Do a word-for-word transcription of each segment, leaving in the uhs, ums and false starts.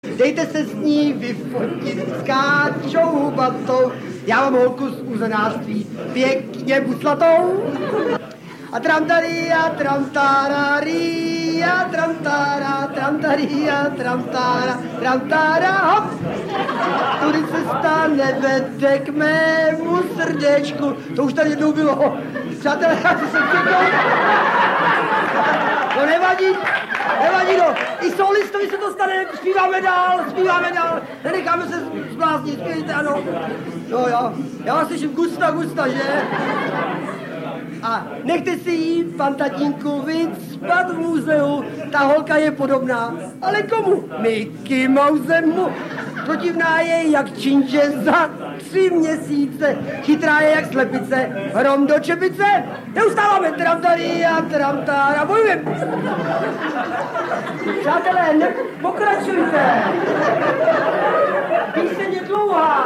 Dejte se s ní vyfotit s Káčou Hubatou. Já mám holku z uzenářství, pěkně buslatou. A tramtaria, tramtararia, tramtara, tramtaria, tramtara, tramtara, hop. Tudy se stane vede k mému srdečku. To už tady jednou bylo. Přátelé, já si se čekal. No nevadí, nevadí, no. I solistovi se to stane, zpíváme dál, zpíváme dál. Nenecháme se zbláznit, zpívejte, ano. No jo, já vás slyším gusta, gusta, že? A nechte si jí, pan tatínku, vycpat v muzeu. Ta holka je podobná, ale komu? Mickey Mousemu. Protivná je jak činže za tři měsíce. Chytrá je jak slepice, hrom do čepice. Neustáváme tramtaria, tramtára, bojujeme. Přátelé, nepokračujte. Píseň je dlouhá.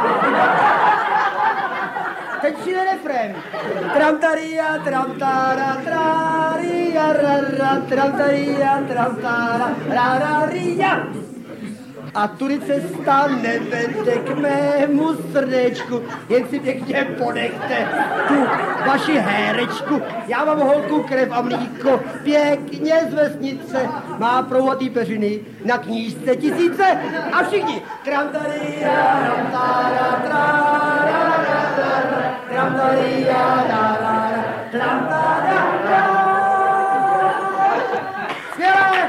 Teď přijde refrén. Tramtaria, tramtára, trária, rara, tramtaria, tramtára, rararia. A tudy cesta nevede k mému srdečku, jen si pěkně ponechte tu vaši hérečku. Já mám holku, krev a mlíko, pěkně z vesnice, má prouhatý peřiny, na knížce tisíce a všichni. Tramtaria, tramtára, trára, tramtaria, trára, tramtára. Skvělé!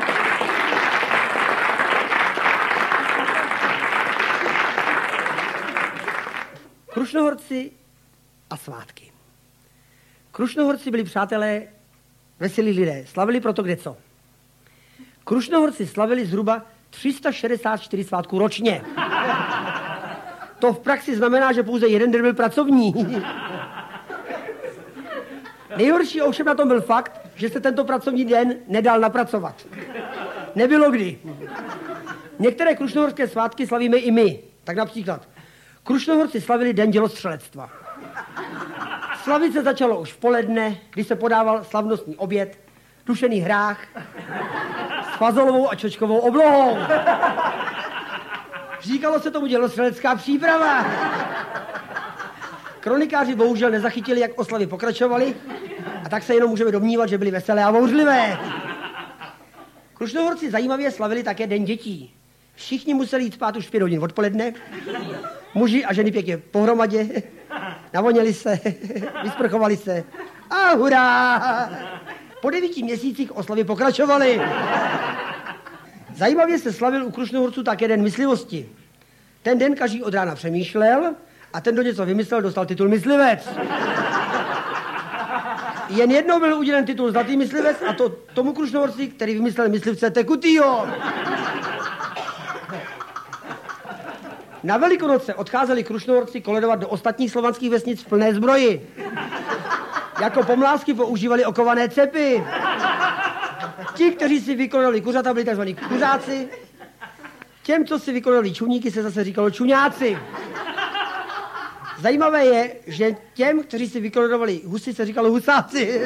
Krušnohorci a svátky. Krušnohorci byli přátelé veselí lidé, slavili proto kdeco. Krušnohorci slavili zhruba tři sta šedesát čtyři svátků ročně. To v praxi znamená, že pouze jeden den byl pracovní. Nejhorší ovšem na tom byl fakt, že se tento pracovní den nedal napracovat. Nebylo kdy. Některé krušnohorské svátky slavíme i my. Tak například Krušnohorci slavili den dělostřelectva. Slavit se začalo už v poledne, kdy se podával slavnostní oběd, dušený hrách s fazolovou a čočkovou oblohou. Říkalo se tomu dělostřelecká příprava. Kronikáři bohužel nezachytili, jak oslavy pokračovaly, a tak se jenom můžeme domnívat, že byly veselé a bouřlivé. Krušnohorci zajímavě slavili také den dětí. Všichni museli jít spát už v pět hodin odpoledne. Muži a ženy pěkně pohromadě, navoněli se, vysprchovali se a hurá! Po devíti měsících oslavy pokračovaly. Zajímavě se slavil u Krušnohorců také den myslivosti. Ten den každý od rána přemýšlel a ten, kdo něco vymyslel, dostal titul myslivec. Jen jednou byl udělen titul zlatý myslivec, a to tomu Krušnohorci, který vymyslel myslivce tekutýho. Na Velikonoce odcházeli Krušnohorci koledovat do ostatních slovanských vesnic v plné zbroji. Jako pomlásky používali okované cepy. Ti, kteří si vykonali kuřata, byli tzv. Kuřáci. Těm, co si vykonali čuníky, se zase říkalo čuňáci. Zajímavé je, že těm, kteří si vykonali husy, se říkalo husáci.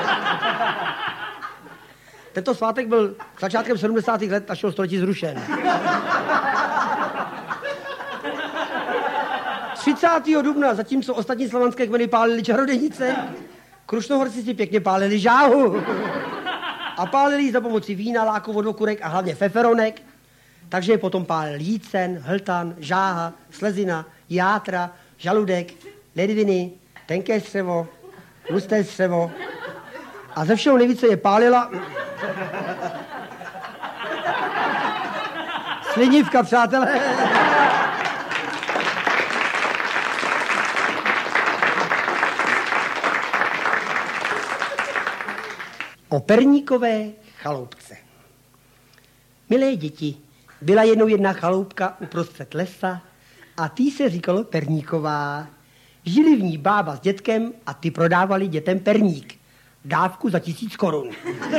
Tento svátek byl začátkem sedmdesátých let našeho století zrušen. třicátého dubna, zatímco ostatní slovanské kmeny pálili čarodějnice, Krušnohorci si pěkně pálili žáhu. A pálili ji za pomocí vína, láku, vodokurek a hlavně feferonek. Takže je potom pálil jícen, hltan, žáha, slezina, játra, žaludek, ledviny, tenké střevo, tlusté střevo. A ze všeho nejvíce je pálila slinivka, přátelé. O perníkové chaloupce. Milé děti, byla jednou jedna chaloupka uprostřed lesa a tý se říkalo Perníková. Žili v ní bába s dětkem a ty prodávali dětem perník. Dávku za tisíc korun.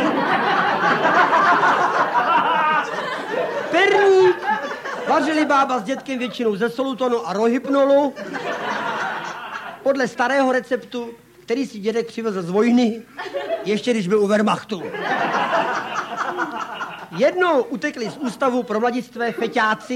Perník vařili bába s dětkem většinou ze solutonu a rohypnolu. Podle starého receptu, který si dědek přivezl z vojny, ještě když byl u Wehrmachtu. Jednou utekli z ústavu pro mladistvé feťáci